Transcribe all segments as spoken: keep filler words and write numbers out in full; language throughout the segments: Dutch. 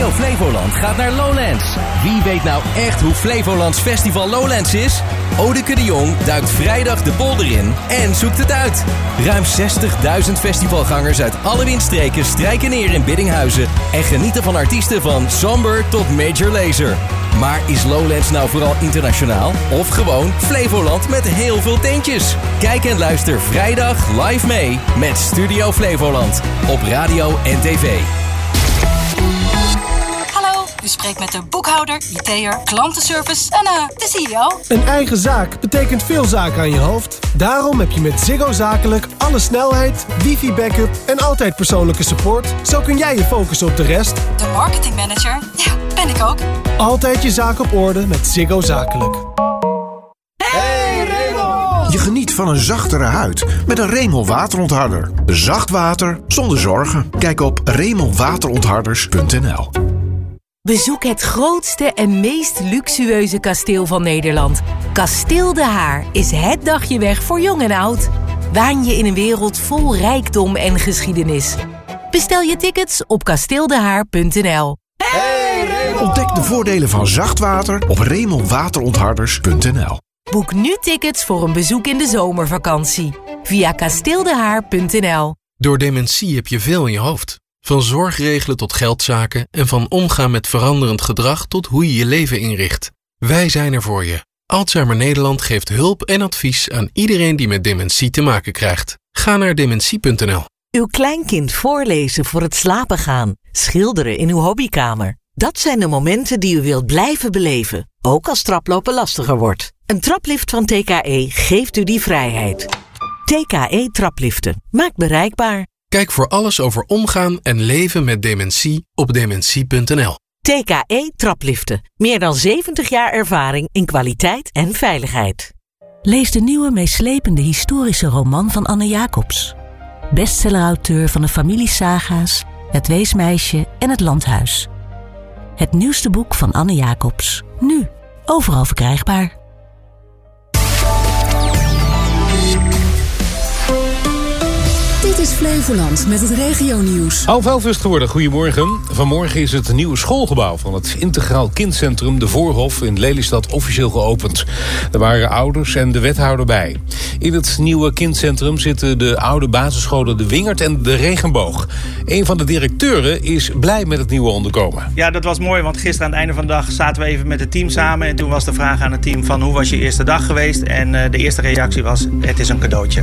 Studio Flevoland gaat naar Lowlands. Wie weet nou echt hoe Flevolands festival Lowlands is? Odeke de Jong duikt vrijdag de polder in en zoekt het uit. Ruim zestigduizend festivalgangers uit alle windstreken strijken neer in Biddinghuizen en genieten van artiesten van Somber tot Major Lazer. Maar is Lowlands nou vooral internationaal of gewoon Flevoland met heel veel tentjes? Kijk en luister vrijdag live mee met Studio Flevoland op radio en tv. Hallo, u spreekt met de boekhouder, I T'er, klantenservice en uh, de C E O. Een eigen zaak betekent veel zaken aan je hoofd. Daarom heb je met Ziggo Zakelijk alle snelheid, wifi-backup en altijd persoonlijke support. Zo kun jij je focussen op de rest. De marketingmanager? Ja, ben ik ook. Altijd je zaak op orde met Ziggo Zakelijk. Hey Remel! Je geniet van een zachtere huid met een Remel waterontharder. Zacht water zonder zorgen. Kijk op remel waterontharders punt n l. Bezoek het grootste en meest luxueuze kasteel van Nederland. Kasteel De Haar is het dagje weg voor jong en oud. Waan je in een wereld vol rijkdom en geschiedenis. Bestel je tickets op kasteel de haar punt n l. Hey, Remel! Ontdek de voordelen van zacht water op remel waterontharders punt n l. Boek nu tickets voor een bezoek in de zomervakantie. Via kasteel de haar punt n l. Door dementie heb je veel in je hoofd. Van zorgregelen tot geldzaken en van omgaan met veranderend gedrag tot hoe je je leven inricht. Wij zijn er voor je. Alzheimer Nederland geeft hulp en advies aan iedereen die met dementie te maken krijgt. Ga naar dementie punt n l. Uw kleinkind voorlezen voor het slapen gaan. Schilderen in uw hobbykamer. Dat zijn de momenten die u wilt blijven beleven. Ook als traplopen lastiger wordt. Een traplift van T K E geeft u die vrijheid. T K E trapliften. Maakt bereikbaar. Kijk voor alles over omgaan en leven met dementie op dementie punt n l. T K E trapliften. Meer dan zeventig jaar ervaring in kwaliteit en veiligheid. Lees de nieuwe meeslepende historische roman van Anne Jacobs. Bestsellerauteur van de familiesaga's, Het Weesmeisje en Het Landhuis. Het nieuwste boek van Anne Jacobs. Nu, overal verkrijgbaar. Dit is Flevoland met het regionieuws. Half elf is het geworden. Goedemorgen. Vanmorgen is het nieuwe schoolgebouw van het Integraal Kindcentrum De Voorhof in Lelystad officieel geopend. Er waren ouders en de wethouder bij. In het nieuwe kindcentrum zitten de oude basisscholen De Wingert en De Regenboog. Een van de directeuren is blij met het nieuwe onderkomen. Ja, dat was mooi, want gisteren aan het einde van de dag zaten we even met het team samen. En toen was de vraag aan het team van hoe was je eerste dag geweest? En uh, de eerste reactie was, het is een cadeautje.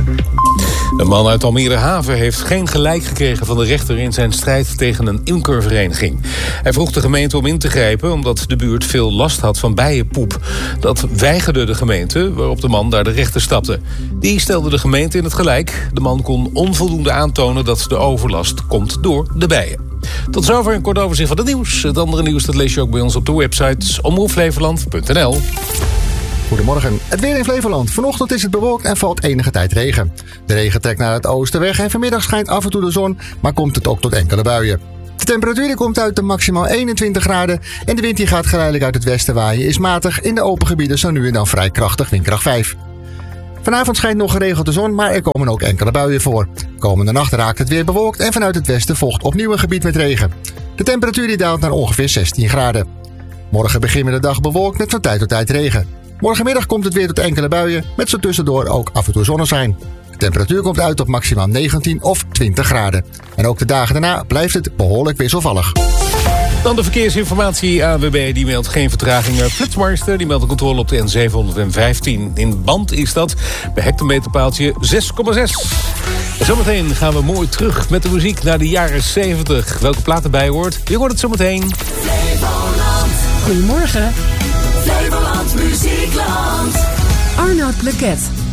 De man uit Almere Haven heeft geen gelijk gekregen van de rechter in zijn strijd tegen een imkervereniging. Hij vroeg de gemeente om in te grijpen omdat de buurt veel last had van bijenpoep. Dat weigerde de gemeente, waarop de man naar de rechter stapte. Die stelde de gemeente in het gelijk. De man kon onvoldoende aantonen dat de overlast komt door de bijen. Tot zover een kort overzicht van het nieuws. Het andere nieuws dat lees je ook bij ons op de website omroep flevoland punt n l. Goedemorgen. Het weer in Flevoland. Vanochtend is het bewolkt en valt enige tijd regen. De regen trekt naar het oosten weg en vanmiddag schijnt af en toe de zon, maar komt het ook tot enkele buien. De temperatuur komt uit de maximaal eenentwintig graden en de wind die gaat geleidelijk uit het westen waaien is matig. In de open gebieden zo nu en dan vrij krachtig, windkracht vijf. Vanavond schijnt nog geregeld de zon, maar er komen ook enkele buien voor. Komende nacht raakt het weer bewolkt en vanuit het westen volgt opnieuw een gebied met regen. De temperatuur die daalt naar ongeveer zestien graden. Morgen beginnen we de dag bewolkt met van tijd tot tijd regen. Morgenmiddag komt het weer tot enkele buien, met zo tussendoor ook af en toe zonneschijn. De temperatuur komt uit op maximaal negentien of twintig graden. En ook de dagen daarna blijft het behoorlijk wisselvallig. Dan de verkeersinformatie. A W B die meldt geen vertragingen. Flitsmeister die meldt een controle op de N zevenhonderdvijftien. In band is dat bij hectometerpaaltje zes komma zes. Zometeen gaan we mooi terug met de muziek naar de jaren zeventig. Welke plaat erbij hoort, je hoort het zometeen. Flevoland. Goedemorgen. Flevoland Muziekland. Arnoud Pleket.